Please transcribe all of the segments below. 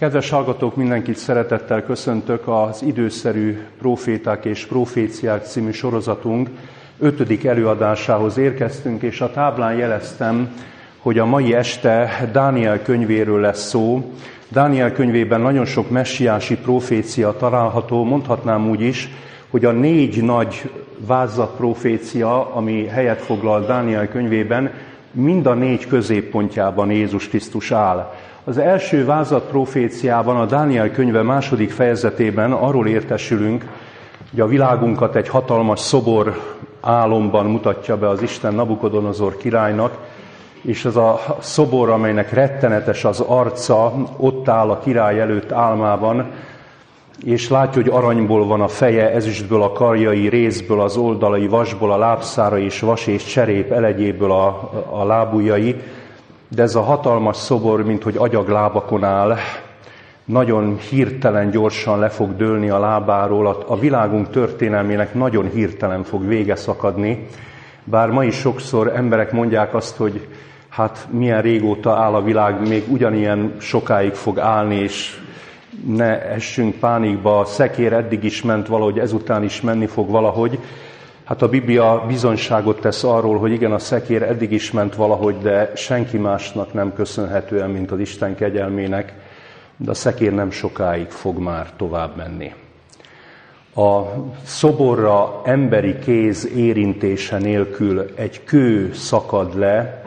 Kedves hallgatók, mindenkit szeretettel köszöntök az Időszerű Próféták és Proféciák című sorozatunk 5. előadásához érkeztünk, és a táblán jeleztem, hogy a mai este Dániel könyvéről lesz szó. Dániel könyvében nagyon sok messiási profécia található, mondhatnám úgy is, hogy a 4 nagy vázlatprofécia, ami helyet foglal Dániel könyvében, mind a 4 középpontjában Jézus Krisztus áll. Az első vázlatproféciában, a Dániel könyve 2. fejezetében arról értesülünk, hogy a világunkat egy hatalmas szobor álomban mutatja be az Isten Nabukodonozor királynak, és ez a szobor, amelynek rettenetes az arca, ott áll a király előtt álmában, és látja, hogy aranyból van a feje, ezüstből a karjai, rézből az oldalai, vasból a lábszára, és vas és cserép elegyéből a lábujjai. De ez a hatalmas szobor, minthogy agyaglábakon áll, nagyon hirtelen, gyorsan le fog dőlni a lábáról. A világunk történelmének nagyon hirtelen fog vége szakadni. Bár ma is sokszor emberek mondják azt, hogy hát milyen régóta áll a világ, még ugyanilyen sokáig fog állni, és ne essünk pánikba, a szekér eddig is ment valahogy, ezután is menni fog valahogy. Hát a Biblia bizonyságot tesz arról, hogy igen, a szekér eddig is ment valahogy, de senki másnak nem köszönhetően, mint az Isten kegyelmének, de a szekér nem sokáig fog már tovább menni. A szoborra emberi kéz érintése nélkül egy kő szakad le,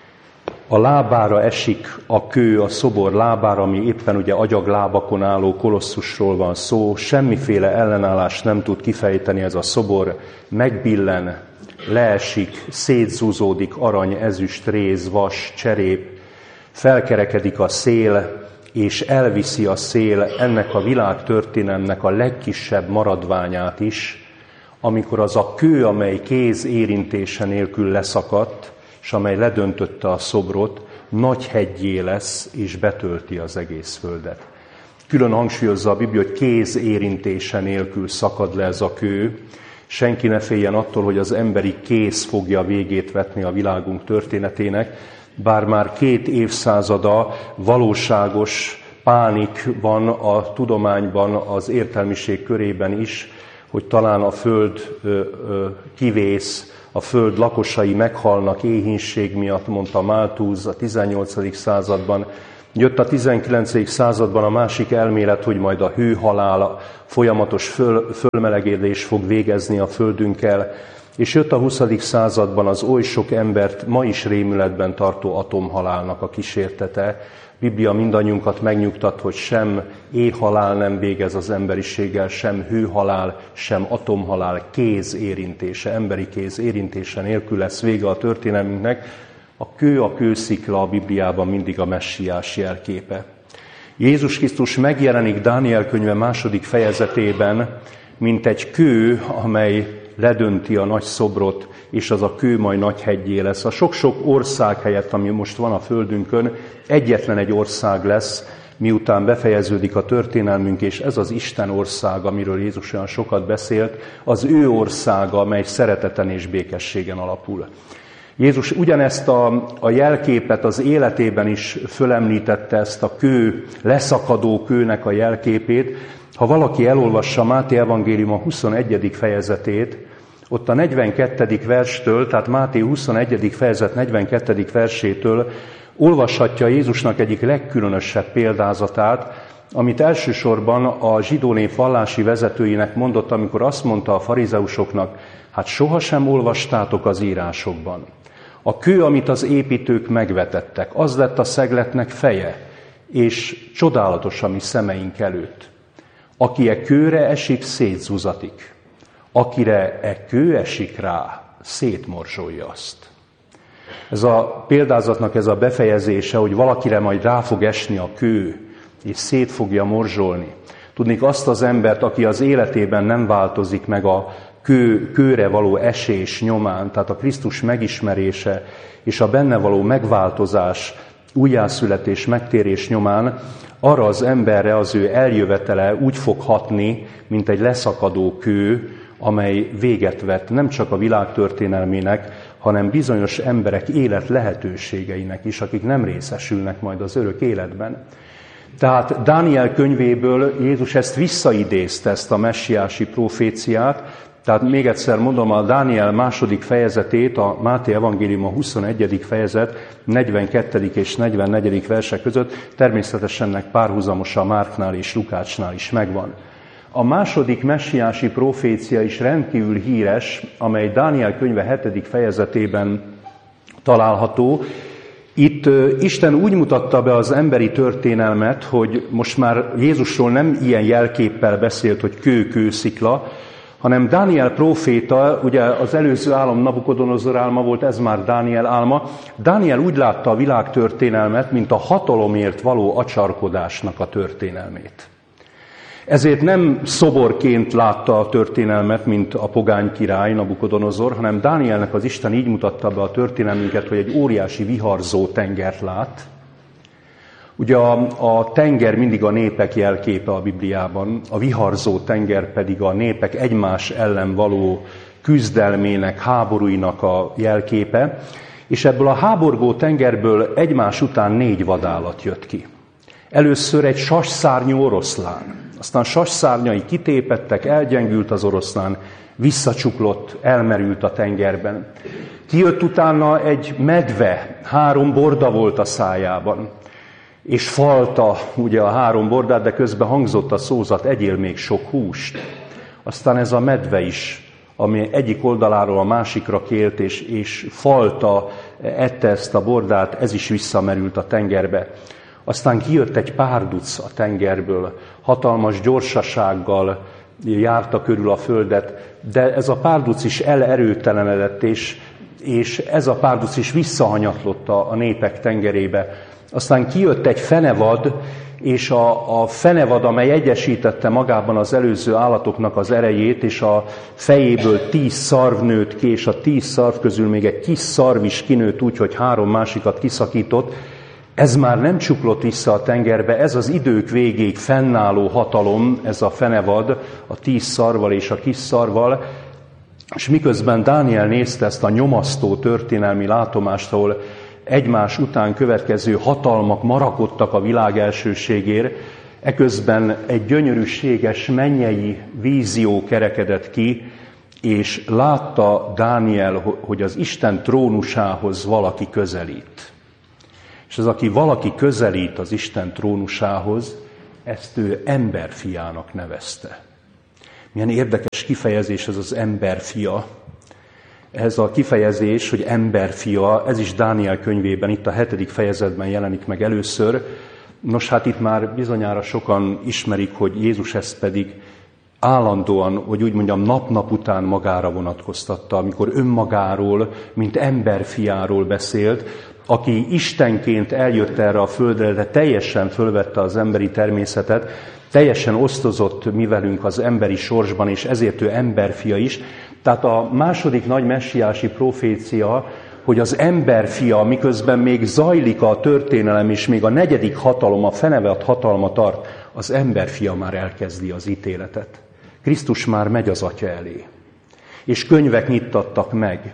a lábára esik a kő, a szobor lábára, ami éppen ugye agyaglábakon álló kolosszusról van szó, semmiféle ellenállást nem tud kifejteni ez a szobor, megbillen, leesik, szétzúzódik arany, ezüst, réz, vas, cserép, felkerekedik a szél, és elviszi a szél ennek a világtörténelemnek a legkisebb maradványát is, amikor az a kő, amely kéz érintése nélkül leszakadt, és amely ledöntötte a szobrot, nagy heggyé lesz, és betölti az egész földet. Külön hangsúlyozza a Biblia, hogy kéz érintése nélkül szakad le ez a kő. Senki ne féljen attól, hogy az emberi kéz fogja végét vetni a világunk történetének, bár már 2 évszázada valóságos pánik van a tudományban, az értelmiség körében is, hogy talán a Föld kivész, a Föld lakosai meghalnak éhínség miatt, mondta Malthus a 18. században. Jött a 19. században a másik elmélet, hogy majd a hőhalál, folyamatos fölmelegedés fog végezni a Földünkkel, és jött a 20. században az oly sok embert ma is rémületben tartó atomhalálnak a kísértete. Biblia mindannyiunkat megnyugtat, hogy sem éhhalál nem végez az emberiséggel, sem hőhalál, sem atomhalál kéz érintése, emberi kéz érintése nélkül lesz vége a történelmünknek. A kő, a kőszikla a Bibliában mindig a messiás jelképe. Jézus Krisztus megjelenik Dániel könyve 2. fejezetében, mint egy kő, amely ledönti a nagy szobrot, és az a kő majd nagy heggyé lesz. A sok-sok ország helyett, ami most van a Földünkön, egyetlen egy ország lesz, miután befejeződik a történelmünk, és ez az Isten ország, amiről Jézus olyan sokat beszélt, az ő országa, amely szereteten és békességen alapul. Jézus ugyanezt a jelképet az életében is fölemlítette, ezt a kő, leszakadó kőnek a jelképét. Ha valaki elolvassa Máté evangélium a 21. fejezetét, ott a 42. verstől, tehát Máté 21. fejezet 42. versétől olvashatja Jézusnak egyik legkülönösebb példázatát, amit elsősorban a zsidó nép vallási vezetőinek mondott, amikor azt mondta a farizeusoknak, hát sohasem olvastátok az írásokban. A kő, amit az építők megvetettek, az lett a szegletnek feje, és csodálatos a mi szemeink előtt. Aki e kőre esik, szétzúzatik. Akire e kő esik rá, szétmorzsolja azt. Ez a példázatnak ez a befejezése, hogy valakire majd rá fog esni a kő, és szét fogja morzsolni. Tudnék azt az embert, aki az életében nem változik meg a kőre való esés nyomán, tehát a Krisztus megismerése és a benne való megváltozás, újjászületés, megtérés nyomán, arra az emberre az ő eljövetele úgy fog hatni, mint egy leszakadó kő, amely véget vet nem csak a világ történelmének, hanem bizonyos emberek élet lehetőségeinek is, akik nem részesülnek majd az örök életben. Tehát Dániel könyvéből Jézus ezt visszaidézte, ezt a messiási proféciát. Tehát még egyszer mondom, a Dániel második fejezetét, a Máté evangélium a 21. fejezet 42. és 44. versek között természetesen ennek párhuzamosa Márknál és Lukácsnál is megvan. A második messiási profécia is rendkívül híres, amely Dániel könyve 7. fejezetében található. Itt Isten úgy mutatta be az emberi történelmet, hogy most már Jézusról nem ilyen jelképpel beszélt, hogy kőszikla, hanem Dániel próféta, ugye az előző álom Nabukodonozor álma volt, ez már Dániel álma. Dániel úgy látta a világtörténelmet, mint a hatalomért való acsarkodásnak a történelmét. Ezért nem szoborként látta a történelmet, mint a pogány király, Nabukodonozor, hanem Dánielnek az Isten így mutatta be a történelmünket, hogy egy óriási viharzó tengert lát. Ugye a tenger mindig a népek jelképe a Bibliában, a viharzó tenger pedig a népek egymás ellen való küzdelmének, háborúinak a jelképe, és ebből a háborgó tengerből egymás után 4 vadállat jött ki. Először egy sasszárnyú oroszlán, aztán sasszárnyai kitépettek, elgyengült az oroszlán, visszacsuklott, elmerült a tengerben. Kijött utána egy medve, 3 borda volt a szájában, és falta ugye a 3 bordát, de közben hangzott a szózat, egyél még sok húst. Aztán ez a medve is, ami egyik oldaláról a másikra kélt, és falta, ette ezt a bordát, ez is visszamerült a tengerbe. Aztán kijött egy párduc a tengerből, hatalmas gyorsasággal járta körül a földet, de ez a párduc is elerőtelenedett, és ez a párduc is visszahanyatlott a népek tengerébe. Aztán kijött egy fenevad, és a fenevad, amely egyesítette magában az előző állatoknak az erejét, és a fejéből 10 szarv nőtt ki, és a 10 szarv közül még egy kis szarv is kinőtt úgy, hogy 3 másikat kiszakított. Ez már nem csuklott vissza a tengerbe, ez az idők végéig fennálló hatalom, ez a fenevad, a 10 szarvval és a kis szarvval, és miközben Dániel nézte ezt a nyomasztó történelmi látomást, ahol egymás után következő hatalmak marakodtak a világ elsőségért, eközben egy gyönyörűséges mennyei vízió kerekedett ki, és látta Dániel, hogy az Isten trónusához valaki közelít. És az, aki valaki közelít az Isten trónusához, ezt ő emberfiának nevezte. Milyen érdekes kifejezés ez az emberfia. Ez a kifejezés, hogy emberfia, ez is Dániel könyvében, itt a 7. fejezetben jelenik meg először. Nos, hát itt már bizonyára sokan ismerik, hogy Jézus ezt pedig állandóan, hogy úgy mondjam, nap-nap után magára vonatkoztatta, amikor önmagáról, mint emberfiáról beszélt, aki Istenként eljött erre a földre, de teljesen fölvette az emberi természetet, teljesen osztozott mi velünk az emberi sorsban, és ezért ő emberfia is. Tehát a második nagy messiási profécia, hogy az emberfia, miközben még zajlik a történelem, és még a 4. hatalom, a fenevad hatalma tart, az emberfia már elkezdi az ítéletet. Krisztus már megy az Atya elé, és könyvek nyittattak meg,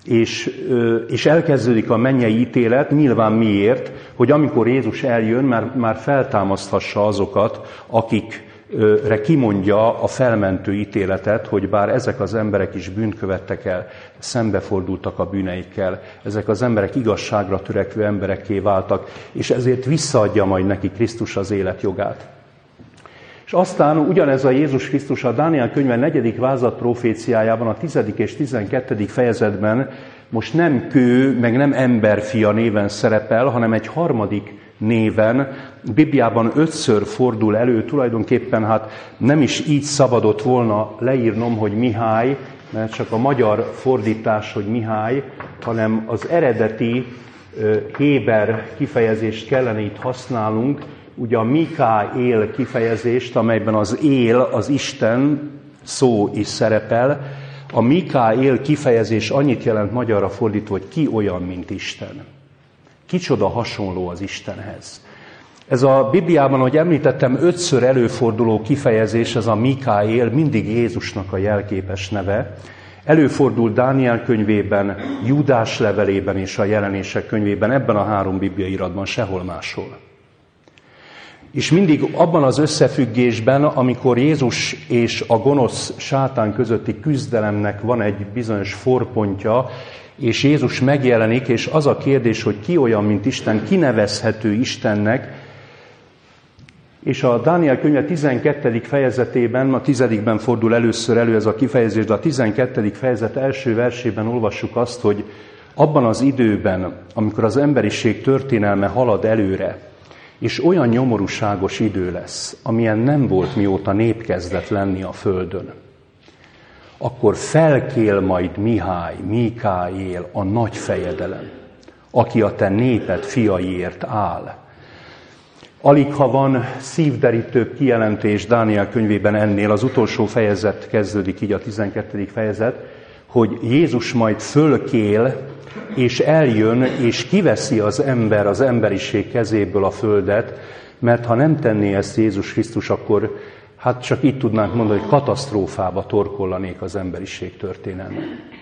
és elkezdődik a mennyei ítélet, nyilván miért, hogy amikor Jézus eljön, már feltámaszthassa azokat, akikre kimondja a felmentő ítéletet, hogy bár ezek az emberek is bűnt követtek el, szembefordultak a bűneikkel, ezek az emberek igazságra törekvő emberekké váltak, és ezért visszaadja majd neki Krisztus az élet jogát. És aztán ugyanez a Jézus Krisztus a Dániel könyve 4. vázlat proféciájában, a 10. és 12. fejezetben most nem kő, meg nem emberfia néven szerepel, hanem egy harmadik néven, Bibliában 5-ször fordul elő, tulajdonképpen hát nem is így szabadott volna leírnom, hogy Mihály, mert csak a magyar fordítás, hogy Mihály, hanem az eredeti héber kifejezést kellene itt használnunk, ugye a Mikáél kifejezést, amelyben az él, az Isten szó is szerepel. A Mikáél kifejezés annyit jelent magyarra fordítva, hogy ki olyan, mint Isten. Kicsoda hasonló az Istenhez. Ez a Bibliában, ahogy említettem, 5-ször előforduló kifejezés, ez a Mikáél, mindig Jézusnak a jelképes neve. Előfordul Dániel könyvében, Júdás levelében és a Jelenések könyvében, ebben a 3 bibliai iratban, sehol máshol. És mindig abban az összefüggésben, amikor Jézus és a gonosz sátán közötti küzdelemnek van egy bizonyos forpontja, és Jézus megjelenik, és az a kérdés, hogy ki olyan, mint Isten, kinevezhető Istennek, és a Dániel könyve 12. fejezetében, a 10-ben fordul először elő ez a kifejezés, de a 12. fejezet első versében olvassuk azt, hogy abban az időben, amikor az emberiség történelme halad előre, és olyan nyomorúságos idő lesz, amilyen nem volt, mióta nép kezdett lenni a földön, akkor felkél majd Mikáél, a nagy fejedelem, aki a te néped fiaiért áll. Aligha van szívderítőbb kijelentés Dániel könyvében ennél, az utolsó fejezet kezdődik így, a 12. fejezet, hogy Jézus majd fölkél, és eljön, és kiveszi az emberiség kezéből a földet, mert ha nem tenné ezt Jézus Krisztus, akkor hát csak így tudnánk mondani, hogy katasztrófába torkollanék az emberiség történelme.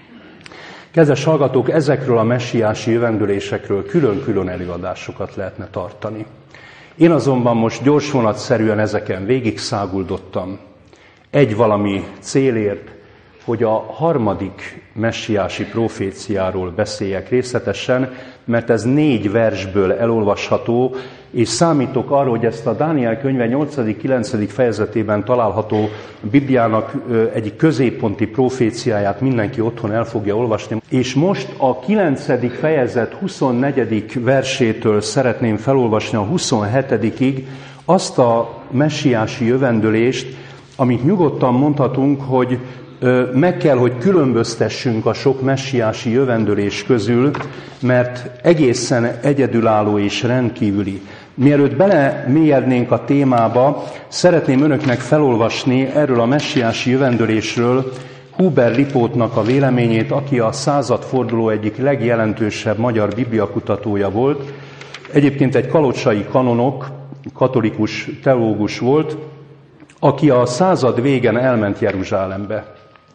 Kedves hallgatók, ezekről a messiási jövendőlésekről külön-külön előadásokat lehetne tartani. Én azonban most gyorsvonatszerűen ezeken végigszáguldottam egy valami célért, hogy a harmadik messiási proféciáról beszéljek részletesen, mert ez 4 versből elolvasható, és számítok arra, hogy ezt a Dániel könyve 8.-9. fejezetében található Bibliának egyik középponti proféciáját mindenki otthon el fogja olvasni. És most a 9. fejezet 24. versétől szeretném felolvasni a 27-ig azt a messiási jövendőlést, amit nyugodtan mondhatunk, hogy meg kell, hogy különböztessünk a sok messiási jövendőlés közül, mert egészen egyedülálló és rendkívüli. Mielőtt belemélyednénk a témába, szeretném önöknek felolvasni erről a messiási jövendőlésről Huber Lipótnak a véleményét, aki a századforduló egyik legjelentősebb magyar bibliakutatója volt. Egyébként egy kalocsai kanonok, katolikus teológus volt, aki a század végén elment Jeruzsálembe.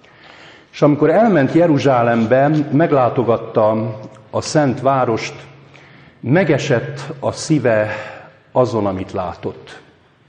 És amikor elment Jeruzsálembe, meglátogatta a Szent Várost, megesett a szíve azon, amit látott.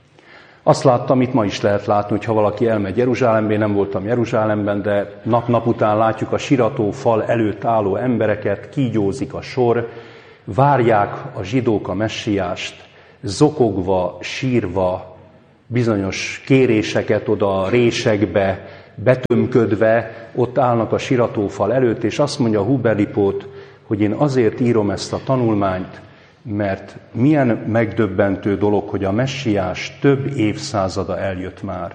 Azt látta, amit ma is lehet látni, hogyha valaki elmegy Jeruzsálembe. Én nem voltam Jeruzsálemben, de nap-nap után látjuk a sirató fal előtt álló embereket, kígyózik a sor, várják a zsidók a messiást, zokogva, sírva, bizonyos kéréseket oda a résekbe betömködve, ott állnak a siratófal előtt, és azt mondja Huber Lipót, hogy én azért írom ezt a tanulmányt, mert milyen megdöbbentő dolog, hogy a messiás több évszázada eljött már.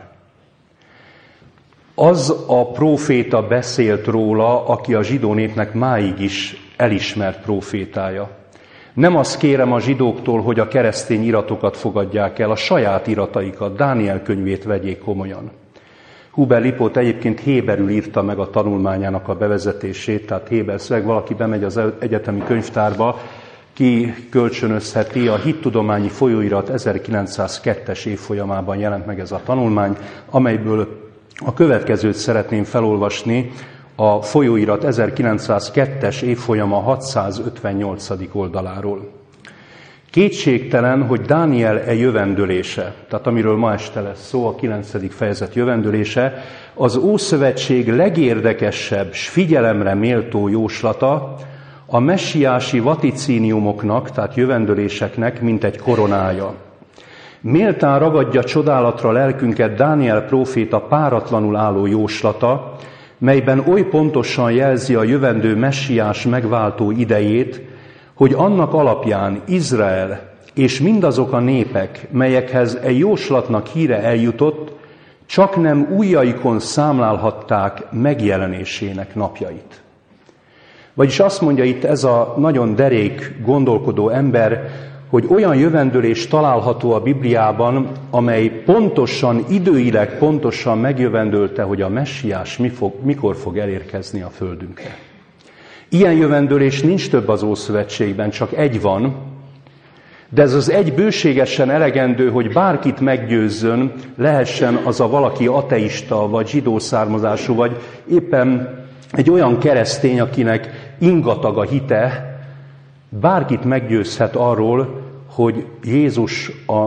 Az a próféta beszélt róla, aki a zsidó népnek máig is elismert prófétája. Nem azt kérem a zsidóktól, hogy a keresztény iratokat fogadják el, a saját irataikat, Dániel könyvét vegyék komolyan. Huber Lipót egyébként héberül írta meg a tanulmányának a bevezetését, tehát héber szöveg, valaki bemegy az egyetemi könyvtárba, ki kölcsönözheti, a Hittudományi Folyóirat 1902-es évfolyamában jelent meg ez a tanulmány, amelyből a következőt szeretném felolvasni, a folyóirat 1902-es évfolyama 658. oldaláról. Kétségtelen, hogy Dániel jövendőlése, tehát amiről ma este lesz szó, a 9. fejezet jövendőlése, az Ószövetség legérdekesebb s figyelemre méltó jóslata a messiási vaticíniumoknak, tehát jövendőléseknek, mint egy koronája. Méltán ragadja csodálatra lelkünket Dániel próféta páratlanul álló jóslata, melyben oly pontosan jelzi a jövendő messiás megváltó idejét, hogy annak alapján Izrael és mindazok a népek, melyekhez egy jóslatnak híre eljutott, csak nem ujjaikon számlálhatták megjelenésének napjait. Vagyis azt mondja itt ez a nagyon derék gondolkodó ember, hogy olyan jövendőlés található a Bibliában, amely pontosan, időileg pontosan megjövendölte, hogy a messiás mikor fog elérkezni a földünkre. Ilyen jövendőlés nincs több az Ószövetségben, csak egy van, de ez az egy bőségesen elegendő, hogy bárkit meggyőzzön, lehessen az a valaki ateista, vagy zsidó származású, vagy éppen egy olyan keresztény, akinek ingatag a hite, bárkit meggyőzhet arról, hogy Jézus a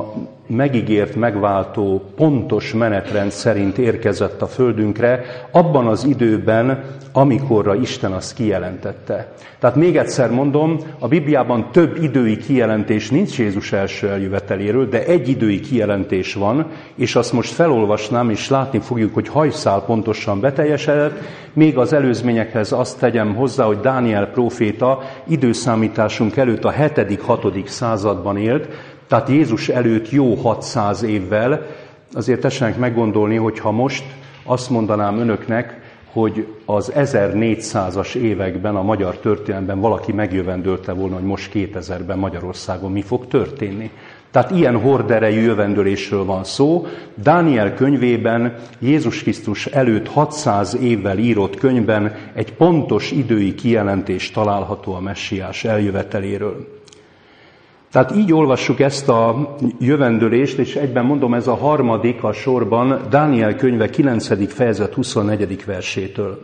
megígért, megváltó, pontos menetrend szerint érkezett a földünkre, abban az időben, amikorra Isten azt kijelentette. Tehát még egyszer mondom, a Bibliában több idői kijelentés nincs Jézus első eljöveteléről, de egy idői kijelentés van, és azt most felolvasnám, és látni fogjuk, hogy hajszál pontosan beteljesedett. Még az előzményekhez azt tegyem hozzá, hogy Dániel próféta időszámításunk előtt a 7.-6. században élt, tehát Jézus előtt jó 600 évvel. Azért tessenek meggondolni, hogy ha most azt mondanám önöknek, hogy az 1400-as években a magyar történelemben valaki megjövendölte volna, hogy most 2000-ben Magyarországon mi fog történni. Tehát ilyen horderejű jövendőlésről van szó. Dániel könyvében, Jézus Krisztus előtt 600 évvel írott könyvben egy pontos idői kijelentés található a messiás eljöveteléről. Tehát így olvassuk ezt a jövendőlést, és egyben mondom, ez a harmadik a sorban, Dániel könyve 9. fejezet 24. versétől.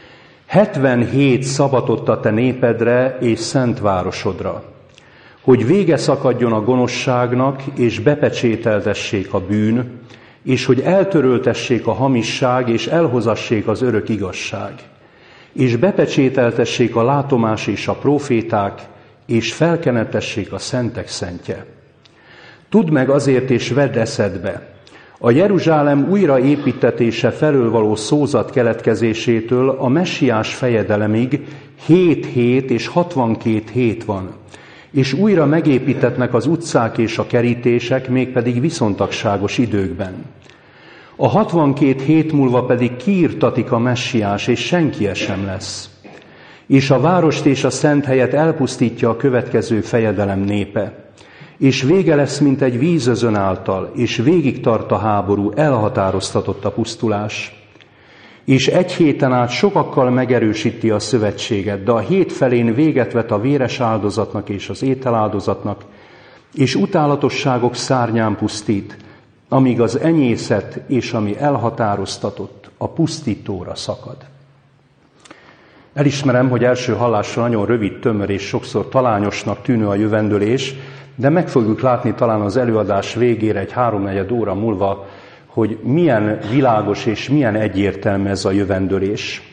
77 szabatot a te népedre és szent városodra, hogy vége szakadjon a gonoszságnak, és bepecsételtessék a bűn, és hogy eltöröltessék a hamisság, és elhozassék az örök igazság, és bepecsételtessék a látomás és a próféták, és felkenetessék a szentek szentje. Tudd meg azért, és vedd eszedbe, a Jeruzsálem újraépítetése felől való szózat keletkezésétől a messiás fejedelemig 7 hét és 62 hét van, és újra megépítetnek az utcák és a kerítések, mégpedig viszontagságos időkben. A 62 hét múlva pedig kiirtatik a messiás, és senki sem lesz. És a várost és a szent helyet elpusztítja a következő fejedelem népe. És vége lesz, mint egy vízözön által, és végig tart a háború, elhatároztatott a pusztulás. És egy héten át sokakkal megerősíti a szövetséget, de a hét felén véget vet a véres áldozatnak és az ételáldozatnak, és utálatosságok szárnyán pusztít, amíg az enyészet és ami elhatároztatott a pusztítóra szakad. Elismerem, hogy első hallásra nagyon rövid, tömör és sokszor talányosnak tűnő a jövendőlés, de meg fogjuk látni talán az előadás végére, egy 3-4 óra múlva, hogy milyen világos és milyen egyértelmű ez a jövendőlés.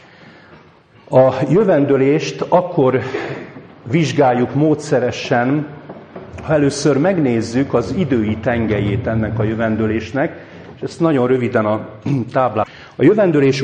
A jövendőlést akkor vizsgáljuk módszeresen, ha először megnézzük az idői tengelyét ennek a jövendőlésnek, és ezt nagyon röviden a táblán. A jövendőlés